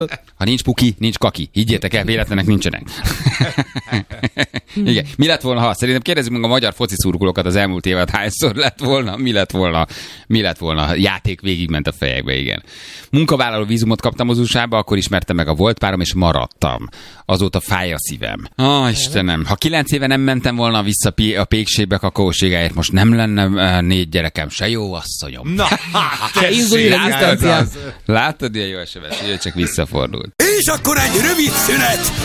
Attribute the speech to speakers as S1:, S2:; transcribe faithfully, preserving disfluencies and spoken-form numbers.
S1: Ha nincs puki, nincs kaki. Higgyétek el, véletlenek nincsenek. Igen. Mi lett volna, ha? Szerintem kérdezzük meg a magyar foci szurkolókat az elmúlt évet, hányszor lett volna, mi lett volna, mi lett volna. Játék végigment a fejekbe, igen. Munkavállaló vízumot kaptam az u es á-ba, akkor ismertem meg a volt párom, és maradtam. Azóta fáj a szívem. Ó, oh, Istenem, ha kilenc éve nem mentem volna vissza a pékségbe kakaóségáért, most nem lenne négy gyerekem, se jó asszonyom.
S2: Na,
S1: látod, látod, ilyen jó es em es, hogy csak visszafordult.
S3: És akkor egy rövid szünet!